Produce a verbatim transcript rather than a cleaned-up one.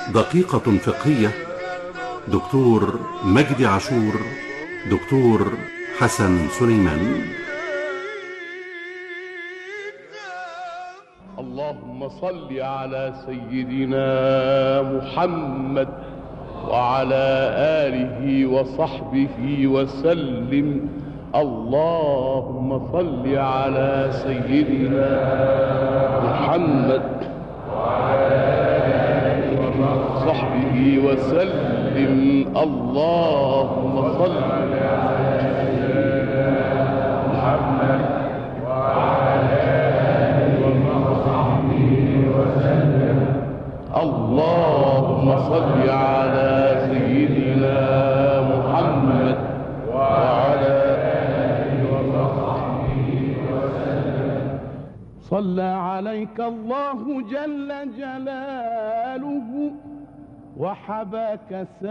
دقيقة فقهية. دكتور مجدي عاشور، دكتور حسن سليمان. اللهم صل على سيدنا محمد وعلى آله وصحبه وسلم. اللهم صل على سيدنا محمد وعلى آله وصحبه وسلم. اللهم صل على سيدنا محمد وعلى آله وصحبه وسلم. اللهم صل على سيدنا محمد وعلى آله وصحبه وسلم. صلى عليك الله جل جلاله وحباك